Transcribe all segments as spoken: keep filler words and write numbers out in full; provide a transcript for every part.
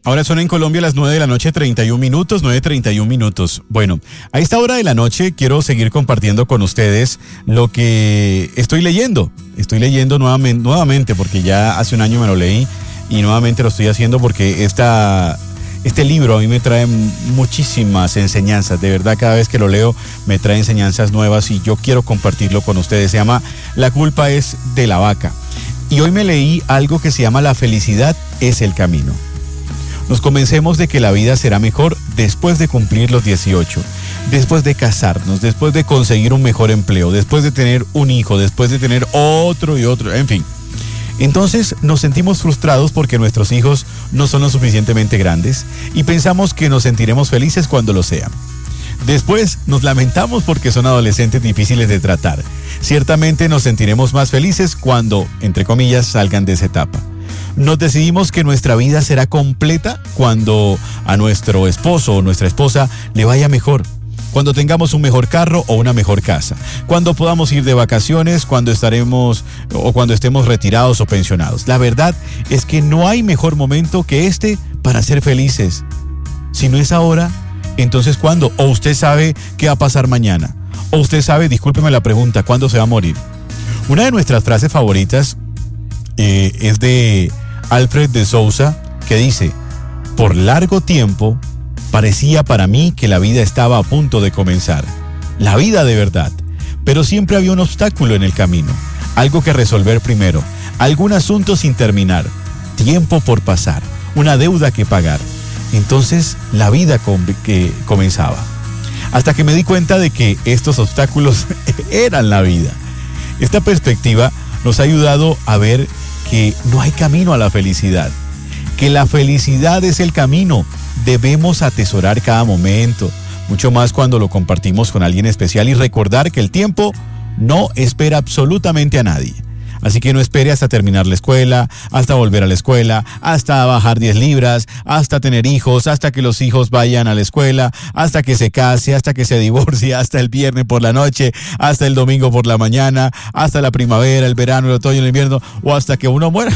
Ahora son en Colombia las nueve de la noche, treinta y un minutos, nueve treinta y un minutos. Bueno, a esta hora de la noche quiero seguir compartiendo con ustedes lo que estoy leyendo. Estoy leyendo nuevamente, nuevamente porque ya hace un año me lo leí y nuevamente lo estoy haciendo porque esta, este libro a mí me trae muchísimas enseñanzas. De verdad, cada vez que lo leo me trae enseñanzas nuevas y yo quiero compartirlo con ustedes. Se llama La culpa es de la vaca. Y hoy me leí algo que se llama La felicidad es el camino. Nos convencemos de que la vida será mejor después de cumplir los dieciocho, después de casarnos, después de conseguir un mejor empleo, después de tener un hijo, después de tener otro y otro, en fin. Entonces nos sentimos frustrados porque nuestros hijos no son lo suficientemente grandes y pensamos que nos sentiremos felices cuando lo sean. Después nos lamentamos porque son adolescentes difíciles de tratar. Ciertamente nos sentiremos más felices cuando, entre comillas, salgan de esa etapa. Nos decidimos que nuestra vida será completa cuando a nuestro esposo o nuestra esposa le vaya mejor, cuando tengamos un mejor carro o una mejor casa, cuando podamos ir de vacaciones, cuando estaremos o cuando estemos retirados o pensionados. La verdad es que no hay mejor momento que este para ser felices. Si no es ahora, entonces ¿cuándo? O usted sabe qué va a pasar mañana. O usted sabe, discúlpeme la pregunta, ¿cuándo se va a morir? Una de nuestras frases favoritas eh, es de Alfred de Souza, que dice: por largo tiempo parecía para mí que la vida estaba a punto de comenzar. La vida de verdad. Pero siempre había un obstáculo en el camino. Algo que resolver primero. Algún asunto sin terminar. Tiempo por pasar. Una deuda que pagar. Entonces la vida com- que comenzaba. Hasta que me di cuenta de que estos obstáculos eran la vida. Esta perspectiva nos ha ayudado a ver que no hay camino a la felicidad, que la felicidad es el camino. Debemos atesorar cada momento, mucho más cuando lo compartimos con alguien especial y recordar que el tiempo no espera absolutamente a nadie. Así que no espere hasta terminar la escuela, hasta volver a la escuela, hasta bajar diez libras, hasta tener hijos, hasta que los hijos vayan a la escuela, hasta que se case, hasta que se divorcie, hasta el viernes por la noche, hasta el domingo por la mañana, hasta la primavera, el verano, el otoño, el invierno o hasta que uno muera.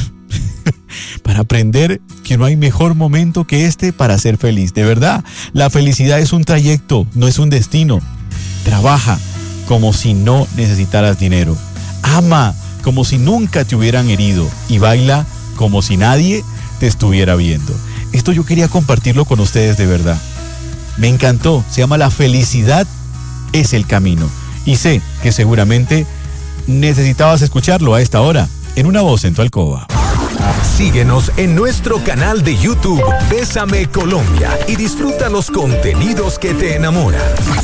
Para aprender que no hay mejor momento que este para ser feliz. De verdad, la felicidad es un trayecto, no es un destino. Trabaja como si no necesitaras dinero. Ama como si nunca te hubieran herido y baila como si nadie te estuviera viendo. Esto yo quería compartirlo con ustedes de verdad. Me encantó, se llama La felicidad es el camino. Y sé que seguramente necesitabas escucharlo a esta hora, en Una Voz en tu Alcoba. Síguenos en nuestro canal de YouTube Bésame Colombia y disfruta los contenidos que te enamoran.